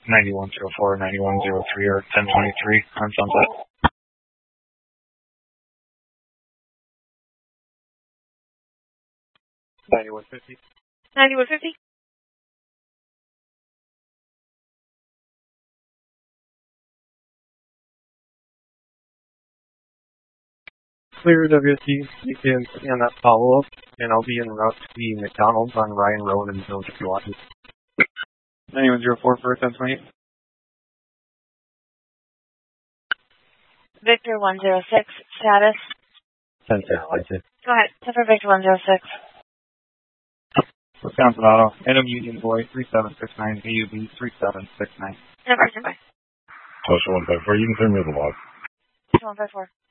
9104, 9103, or 1023 on Sunset. 9150. 9150. Clear WC, and that follow-up, and I'll be en route to the McDonald's on Ryan Road in Village if you want it. 9104 for 1028. Victor 106, status? 10-6. Go ahead. 10 for Victor 106. Wisconsin Auto, Adam Union Boy, 3769, AUB 3769. Number, standby. Tulsa 154, you can send me the log. 154.